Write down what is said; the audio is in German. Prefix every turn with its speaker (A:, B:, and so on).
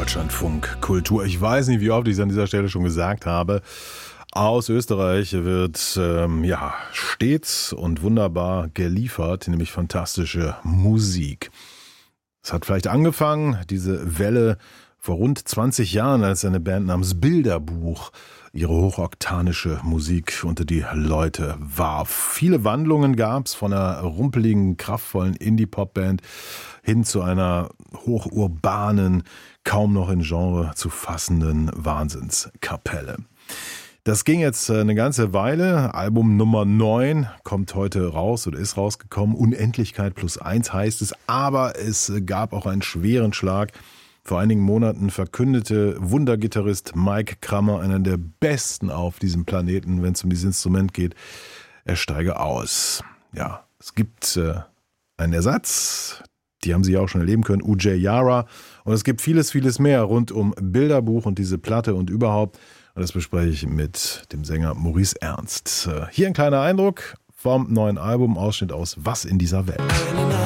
A: Deutschlandfunk Kultur. Ich weiß nicht, wie oft ich es an dieser Stelle schon gesagt habe. Aus Österreich wird stets und wunderbar geliefert, nämlich fantastische Musik. Es hat vielleicht angefangen, diese Welle, vor rund 20 Jahren, als eine Band namens Bilderbuch ihre hochoktanische Musik unter die Leute warf. Viele Wandlungen gab es, von einer rumpeligen, kraftvollen Indie-Pop-Band hin zu einer hochurbanen, kaum noch in Genre zu fassenden Wahnsinnskapelle. Das ging jetzt eine ganze Weile. Album Nummer 9 kommt heute raus oder ist rausgekommen. Unendlichkeit +1 heißt es, aber es gab auch einen schweren Schlag. Vor einigen Monaten verkündete Wundergitarrist Mike Krammer, einer der besten auf diesem Planeten, wenn es um dieses Instrument geht, er steige aus. Ja, es gibt einen Ersatz, die haben Sie ja auch schon erleben können, Ujay Yara. Und es gibt vieles, vieles mehr rund um Bilderbuch und diese Platte und überhaupt. Und das bespreche ich mit dem Sänger Maurice Ernst. Hier ein kleiner Eindruck vom neuen Album, Ausschnitt aus Was in dieser Welt.